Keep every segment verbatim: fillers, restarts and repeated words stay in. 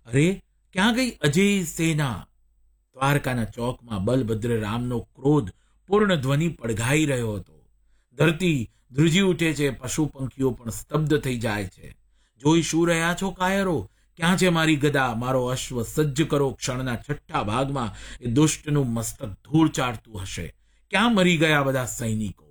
અરે, ક્યાં ગઈ અજેય સેના? દ્વારકાના ચોકમાં બલભદ્ર રામનો ક્રોધ પૂર્ણ ધ્વનિ પડઘાઈ રહ્યો હતો. ધરતી ધ્રુજી ઉઠે છે, પશુ પંખીઓ પણ સ્તબ્ધ થઈ જાય છે. જોઈ શું રહ્યા છો કાયરો? ક્યાં છે મારી ગદા, મારો અશ્વ? સજ્જ કરો, ક્ષણના છઠ્ઠા ભાગમાં એ દુષ્ટનું મસ્તક ધૂળ ચાટતું હશે. ક્યાં મરી ગયા બધા સૈનિકો?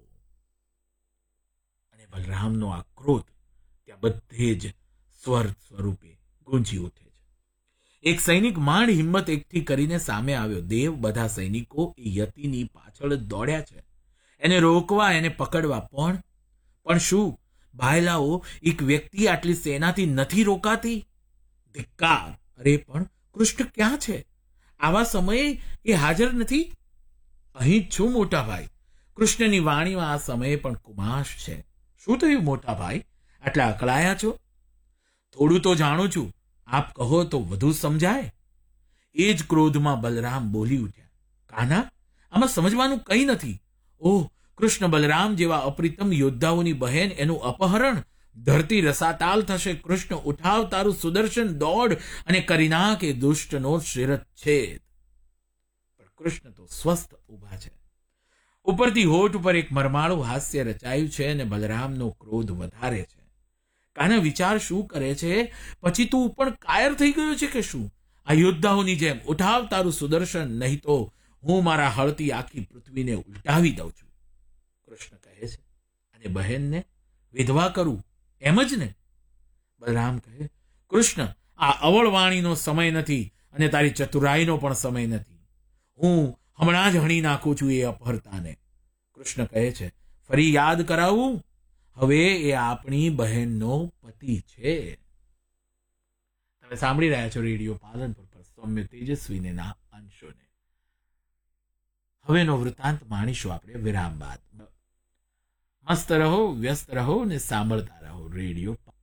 અને બલરામનો આ ક્રોધ ત્યાં બધે જ સ્વર સ્વરૂપે ગુંજી ઉઠે છે. એક સૈનિક માંડ હિંમત એકઠી કરીને સામે આવ્યો. દેવ, બધા સૈનિકો એ યતિની પાછળ જ દોડ્યા છે, એને રોકવા, એને પકડવા. પણ પણ શું ભાઈલાઓ, એક વ્યક્તિ આટલી સેનાથી નથી રોકાતી? ધિક્કાર! અરે પણ કૃષ્ણ ક્યાં છે? આવા સમયે એ હાજર નથી? અહીં જ છું મોટા ભાઈ. કૃષ્ણની વાણીમાં આ સમયે પણ કુમાશ છે. શું થયું મોટા ભાઈ? આટલા અકળાયા છો? થોડું તો જાણું છું, આપ કહો તો વધુ સમજાય. એ જ ક્રોધમાં બલરામ બોલી ઉઠ્યા. કાના, આમાં સમજવાનું કંઈ નથી. ઓહ, કૃષ્ણ બલરામ જેવા અપ્રિતમ યોદ્ધાઓની બહેન, એનું અપહરણ! ધરતી રસાતાલ થશે. કૃષ્ણ, ઉઠાવ તારું સુદર્શન, દોડ અને કરી નાખ એ દુષ્ટનો શિરચ્છેદ. પણ કૃષ્ણ તો સ્વસ્થ ઊભા છે. ઉપરથી હોઠ ઉપર એક મરમાળું હાસ્ય રચાયું છે અને બલરામનો ક્રોધ વધારે છે. કાના વિચાર શું કરે છે? પછી તું પણ કાયર થઈ ગયો છે કે શું? આ યોદ્ધાઓની જેમ ઉઠાવ તારું સુદર્શન, નહીં તો હું મારા હળથી આખી પૃથ્વીને ઉલટાવી દઉં છું. કૃષ્ણ કહે છે, અને બહેનને વિધવા કરું, એમ જ ને? બલરામ કહે, કૃષ્ણ, આ અવળવાણીનો સમય નથી અને તારી ચતુરાઈનો પણ સમય નથી. હું હમણાં જ હણી નાખું છું એ અપહરતાને. કૃષ્ણ કહે છે, ફરી યાદ કરાવું? હવે એ આપણી બહેનનો પતિ છે. તમે સાંભળી રહ્યા છો રેડિયો પાલનપુર પર સૌમ્ય તેજસ્વીને ના અંશોને. હવેનો વૃત્તાંત માણીશું આપણે વિરામ બાદ. મસ્ત રહો, વ્યસ્ત રહો ને સાંભળતા રહો રેડિયો.